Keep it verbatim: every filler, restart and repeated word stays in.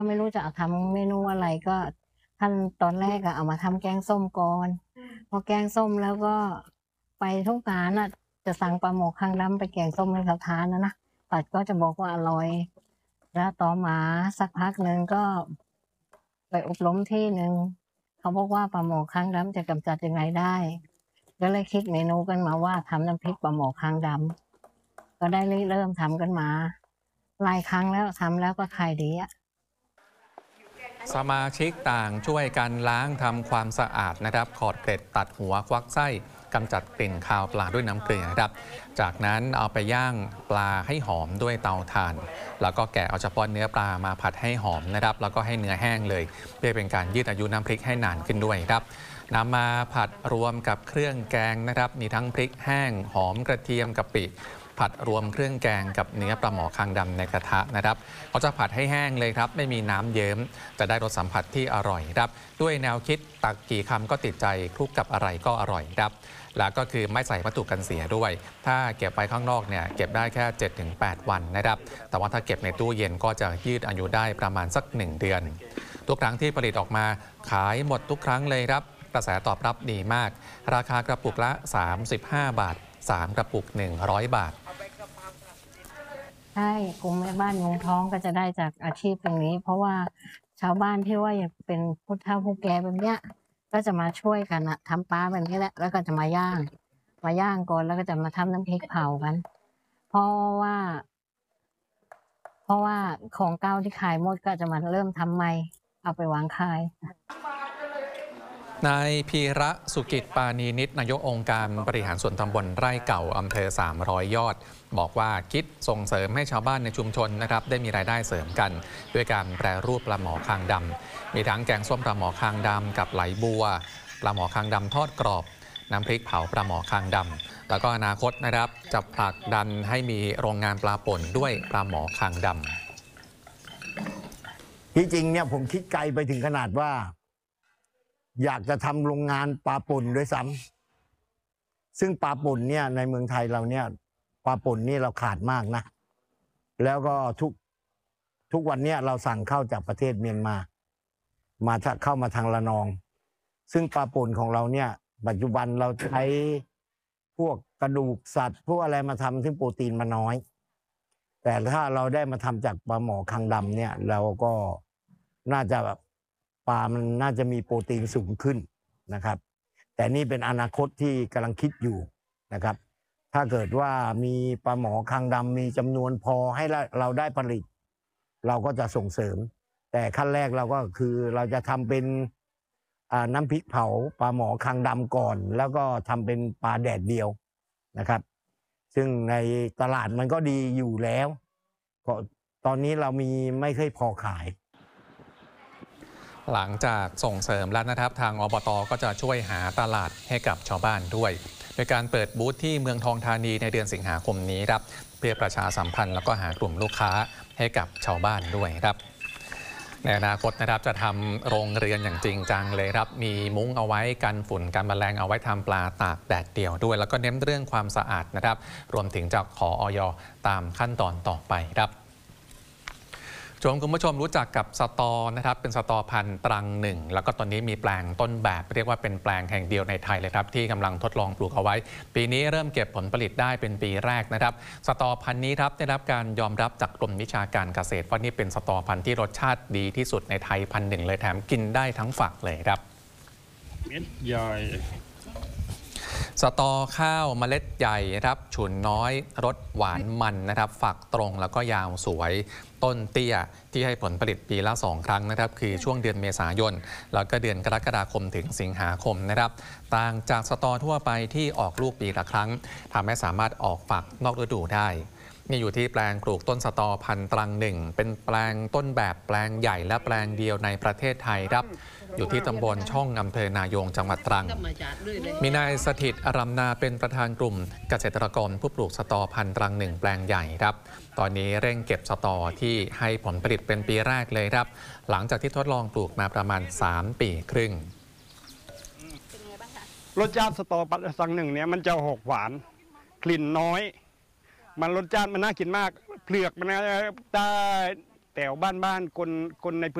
ไม่รู้จะทำเมนูอะไรก็ขั้นตอนแรกอะเอามาทำแกงส้มก่อนพอแกงส้มแล้วก็ไปทุกร้านอะจะสั่งปลาหมอคางดำไปแกงส้มให้เขาทานนะนะปัดก็จะบอกว่าอร่อยแล้วต่อมาสักพักหนึ่งก็ไปอบรมที่หนึ่งเขาบอกว่าปลาหมอคางดำจะกำจัดยังไงได้ก็เลยคิดเมนูกันมาว่าทำน้ำพริกปลาหมอคางดำก็ได้เริ่มทำกันมาหลายครั้งแล้วทำแล้วก็ขายดีอะสมาชิกต่างช่วยกันล้างทำความสะอาดนะครับขอดเกล็ดตัดหัวควักไส้กำจัดกลิ่นคาวปลาด้วยน้ำเกลือครับจากนั้นเอาไปย่างปลาให้หอมด้วยเตาถ่าน แล้วก็แกะเอาเฉพาะเนื้อปลามาผัดให้หอมนะครับแล้วก็ให้เนื้อแห้งเลยเพื่อเป็นการยืดอายุน้ำพริกให้นานขึ้นด้วยครับนำมาผัดรวมกับเครื่องแกงนะครับมีทั้งพริกแห้งหอมกระเทียมกะปิผัดรวมเครื่องแกงกับเนื้อปลาหมอคางดำในกระทะนะครับเขาจะผัดให้แห้งเลยครับไม่มีน้ำเยิ้มจะได้รสสัมผัสที่อร่อยครับด้วยแนวคิดตักกี่คำก็ติดใจคลุกกับอะไรก็อร่อยครับแล้วก็คือไม่ใส่วัตถุกันเสียด้วยถ้าเก็บไปข้างนอกเนี่ยเก็บได้แค่ เจ็ดถึงแปด วันนะครับแต่ว่าถ้าเก็บในตู้เย็นก็จะยืดอายุได้ประมาณสักหนึ่งเดือนทุกครั้งที่ผลิตออกมาขายหมดทุกครั้งเลยครับกระแสตอบรับดีมากราคากระปุกละสามสิบห้าบาทสามกระปุกหนึ่งร้อยบาทใช่กลุ่มแม่บ้านงงท้องก็จะได้จากอาชีพตรงนี้เพราะว่าชาวบ้านที่ว่าอยากเป็นผู้เฒ่าผู้แก่แบบเนี้ยก็จะมาช่วยกันอะทำปลาแบบนี้แหละแล้วก็จะมาย่างมาย่างก่อนแล้วก็จะมาทำน้ำพริกเผากันเพราะว่าเพราะว่าของเก่าที่ขายหมดก็จะมาเริ่มทำใหม่เอาไปวางขายนายพีระสุกิจปานีนิตนายกองค์การบริหารส่วนตำบลไร่เก่าอำเภอสามร้อยยอดบอกว่าคิดส่งเสริมให้ชาวบ้านในชุมชนนะครับได้มีรายได้เสริมกันด้วยการแปรรูปปลาหมอคางดำมีทั้งแกงส้มปลาหมอคางดำกับไหลบัวปลาหมอคางดำทอดกรอบน้ำพริกเผาปลาหมอคางดำแล้วก็อนาคตนะครับจะผลักดันให้มีโรงงานปลาป่นด้วยปลาหมอคางดำที่จริงเนี่ยผมคิดไกลไปถึงขนาดว่าอยากจะทำโรงงานปลาป่นด้วยซ้ำซึ่งปลาป่นเนี่ยในเมืองไทยเราเนี่ยปลาป่นนี่เราขาดมากนะแล้วก็ทุกทุกวันนี้เราสั่งเข้าจากประเทศเมียนมามาเข้ามาทางระนองซึ่งปลาป่นของเราเนี่ยปัจจุบันเราใช้พวกกระดูกสัตว์พวกอะไรมาทำซึ่งโปรตีนมันน้อยแต่ถ้าเราได้มาทำจากปลาหมอคางดำเนี่ยเราก็น่าจะแบบปลามันน่าจะมีโปรตีนสูงขึ้นนะครับแต่นี่เป็นอนาคตที่กำลังคิดอยู่นะครับถ้าเกิดว่ามีปลาหมอคางดำมีจำนวนพอให้เราได้ผลิตเราก็จะส่งเสริมแต่ขั้นแรกเราก็คือเราจะทำเป็นน้ำพริกเผาปลาหมอคางดำก่อนแล้วก็ทำเป็นปลาแดดเดียวนะครับซึ่งในตลาดมันก็ดีอยู่แล้วตอนนี้เรามีไม่เคยพอขายหลังจากส่งเสริมแล้วนะครับทางอบต.ก็จะช่วยหาตลาดให้กับชาวบ้านด้วยโดยการเปิดบูธที่เมืองทองธานีในเดือนสิงหาคมนี้ครับเพื่อประชาสัมพันธ์แล้วก็หากลุ่มลูกค้าให้กับชาวบ้านด้วยครับในอนาคตนะครับจะทำโรงเรือนอย่างจริงจังเลยครับมีมุ้งเอาไว้กันฝุ่นกันแมลงเอาไว้ทำปลาตากแดดเดี่ยวด้วยแล้วก็เน้นเรื่องความสะอาดนะครับรวมถึงจะขออย.ตามขั้นตอนต่อไปครับชวนคุณผู้ชมรู้จักกับสตอนะครับเป็นสตอพันธุ์ตรังหนึ่งแล้วก็ตอนนี้มีแปลงต้นแบบเรียกว่าเป็นแปลงแห่งเดียวในไทยเลยครับที่กำลังทดลองปลูกเอาไว้ปีนี้เริ่มเก็บผลผลิตได้เป็นปีแรกนะครับสตอพันธุ์นี้ครับได้รับการยอมรับจากกรมวิชาการเกษตรว่านี่เป็นสตอพันธุ์ที่รสชาติดีที่สุดในไทยพันธุ์หนึ่งเลยแถมกินได้ทั้งฝักเลยครับเม็ดใหญ่สตอข้าวเมล็ดใหญ่ครับฉุนน้อยรสหวานมันนะครับฝักตรงแล้วก็ยาวสวยต้นเตี้ยที่ให้ผลผลิตปีละสองครั้งนะครับคือช่วงเดือนเมษายนแล้วก็เดือนกรกฎาคมถึงสิงหาคมนะครับต่างจากสตอทั่วไปที่ออกลูกปีละครั้งทำให้สามารถออกฝักนอกฤดูได้นี่อยู่ที่แปลงปลูกต้นสตอพันธุ์ตรังหนึ่งเป็นแปลงต้นแบบแปลงใหญ่และแปลงเดียวในประเทศไทยครับอยู่ที่ตำบลช่องอำเภอนายงจังหวัดตรังมีนายสถิตอรัมนาเป็นประธานกลุ่มเกษตรกรผู้ปลูกสตอพันธุ์ตรังหนึ่งแปลงใหญ่ครับตอนนี้เร่งเก็บสตอที่ให้ผลผลิตเป็นปีแรกเลยครับหลังจากที่ทดลองปลูกมาประมาณสามปีครึ่งรสชาติสตอปัตสังหนึ่งเนี่ยมันจะหกหวานกลิ่นน้อยมันรสชาติมันน่ากินมากเปลือกมันได้แต่บ้านบ้านๆคนคนใน